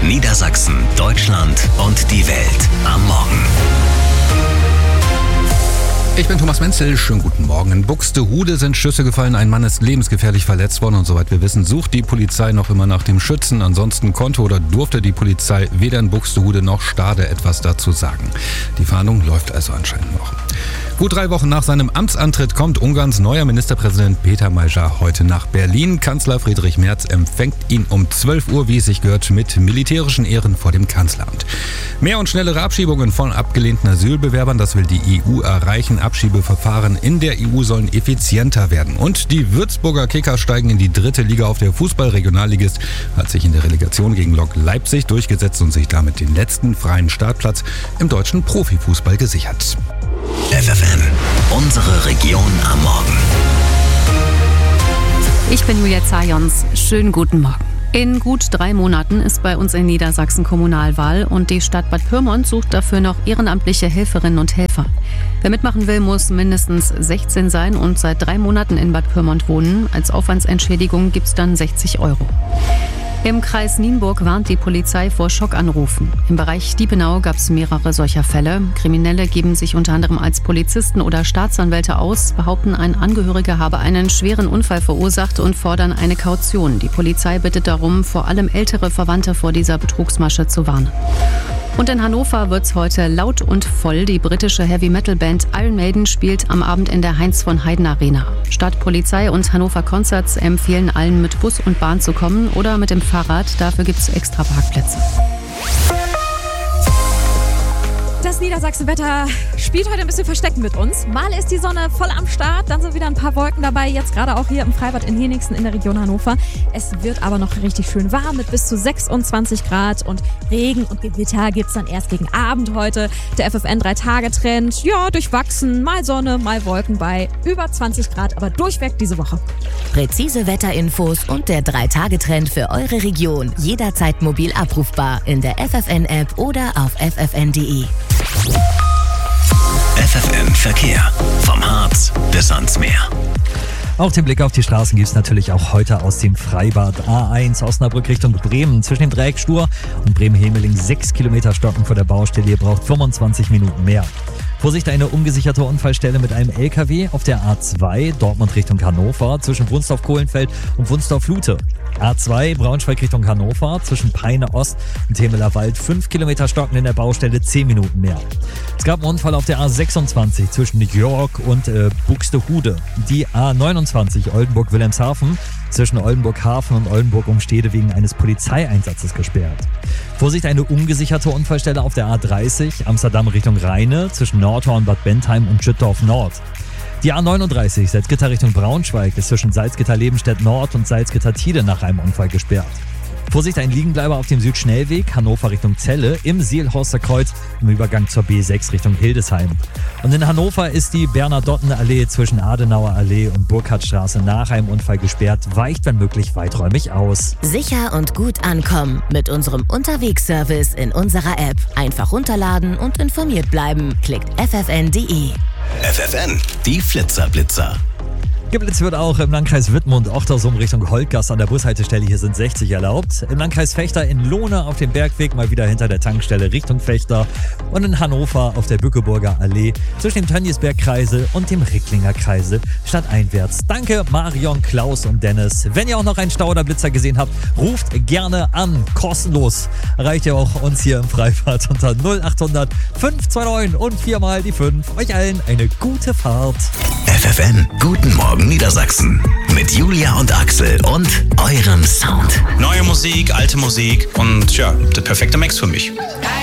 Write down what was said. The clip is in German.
Niedersachsen, Deutschland und die Welt am Morgen. Ich bin Thomas Menzel, schönen guten Morgen. In Buxtehude sind Schüsse gefallen, ein Mann ist lebensgefährlich verletzt worden und soweit wir wissen, sucht die Polizei noch immer nach dem Schützen. Ansonsten konnte oder durfte die Polizei weder in Buxtehude noch Stade etwas dazu sagen. Die Fahndung läuft also anscheinend noch. Gut 3 Wochen nach seinem Amtsantritt kommt Ungarns neuer Ministerpräsident Péter Major heute nach Berlin. Kanzler Friedrich Merz empfängt ihn um 12 Uhr, wie es sich gehört, mit militärischen Ehren vor dem Kanzleramt. Mehr und schnellere Abschiebungen von abgelehnten Asylbewerbern, das will die EU erreichen. Abschiebeverfahren in der EU sollen effizienter werden. Und die Würzburger Kicker steigen in die 3. Liga auf. Der Fußball-Regionalligist hat sich in der Relegation gegen Lok Leipzig durchgesetzt und sich damit den letzten freien Startplatz im deutschen Profifußball gesichert. FFN, unsere Region am Morgen. Ich bin Julia Zajons. Schönen guten Morgen. In gut 3 Monaten ist bei uns in Niedersachsen Kommunalwahl und die Stadt Bad Pyrmont sucht dafür noch ehrenamtliche Helferinnen und Helfer. Wer mitmachen will, muss mindestens 16 sein und seit 3 Monaten in Bad Pyrmont wohnen. Als Aufwandsentschädigung gibt es dann 60 €. Im Kreis Nienburg warnt die Polizei vor Schockanrufen. Im Bereich Diepenau gab es mehrere solcher Fälle. Kriminelle geben sich unter anderem als Polizisten oder Staatsanwälte aus, behaupten, ein Angehöriger habe einen schweren Unfall verursacht und fordern eine Kaution. Die Polizei bittet darum, vor allem ältere Verwandte vor dieser Betrugsmasche zu warnen. Und in Hannover wird's heute laut und voll. Die britische Heavy-Metal-Band Iron Maiden spielt am Abend in der Heinz-von-Heiden-Arena. Stadt, Polizei und Hannover Concerts empfehlen allen, mit Bus und Bahn zu kommen oder mit dem Fahrrad. Dafür gibt's extra Parkplätze. Das Niedersachsen-Wetter spielt heute ein bisschen Verstecken mit uns. Mal ist die Sonne voll am Start, dann sind wieder ein paar Wolken dabei. Jetzt gerade auch hier im Freibad in Henigsen in der Region Hannover. Es wird aber noch richtig schön warm mit bis zu 26 Grad. Und Regen und Gewitter gibt es dann erst gegen Abend heute. Der FFN 3-Tage-Trend, ja, durchwachsen. Mal Sonne, mal Wolken bei über 20 Grad, aber durchweg diese Woche. Präzise Wetterinfos und der 3-Tage-Trend für eure Region. Jederzeit mobil abrufbar in der FFN-App oder auf ffn.de. FFN Verkehr. Vom Harz bis ans Meer. Auch den Blick auf die Straßen gibt es natürlich auch heute aus dem Freibad. A1 Osnabrück Richtung Bremen. Zwischen dem Dreieck Stur und Bremen-Hemeling 6 Kilometer stocken vor der Baustelle. Ihr braucht 25 Minuten mehr. Vorsicht, eine ungesicherte Unfallstelle mit einem LKW auf der A2 Dortmund Richtung Hannover zwischen Wunsdorf-Kohlenfeld und Wunsdorf-Lute. A2 Braunschweig Richtung Hannover zwischen Peine Ost und Temeler Wald 5 Kilometer stocken in der Baustelle, 10 Minuten mehr. Es gab einen Unfall auf der A26 zwischen York und Buxtehude. Die A29 Oldenburg-Wilhelmshaven zwischen Oldenburg-Hafen und Oldenburg-Umstede wegen eines Polizeieinsatzes gesperrt. Vorsicht, eine ungesicherte Unfallstelle auf der A30 Amsterdam Richtung Rheine zwischen Nordhorn, Bad Bentheim und Schüttorf Nord. Die A39 Salzgitter Richtung Braunschweig ist zwischen Salzgitter-Lebenstedt Nord und Salzgitter-Tide nach einem Unfall gesperrt. Vorsicht, ein Liegenbleiber auf dem Südschnellweg Hannover Richtung Celle im Sielhorster Kreuz im Übergang zur B6 Richtung Hildesheim. Und in Hannover ist die Bernadottenallee zwischen Adenauer Allee und Burkhardtstraße nach einem Unfall gesperrt, weicht wenn möglich weiträumig aus. Sicher und gut ankommen mit unserem Unterwegsservice in unserer App. Einfach runterladen und informiert bleiben. Klickt ffn.de. FFN, die Flitzer-Blitzer. Geblitzt wird auch im Landkreis Wittmund, Ochtersum Richtung Holtgast an der Bushaltestelle. Hier sind 60 erlaubt. Im Landkreis Vechta in Lohne auf dem Bergweg mal wieder hinter der Tankstelle Richtung Vechta. Und in Hannover auf der Bückeburger Allee zwischen dem Tönniesberg-Kreisel und dem Ricklinger Kreisel stadteinwärts. Danke Marion, Klaus und Dennis. Wenn ihr auch noch einen Stau oder Blitzer gesehen habt, ruft gerne an. Kostenlos. Erreicht ihr auch uns hier im Freibad unter 0800 529 und 4 mal die 5. Euch allen eine gute Fahrt. FFN, guten Morgen Niedersachsen. Mit Julia und Axel und eurem Sound. Neue Musik, alte Musik und ja, der perfekte Mix für mich.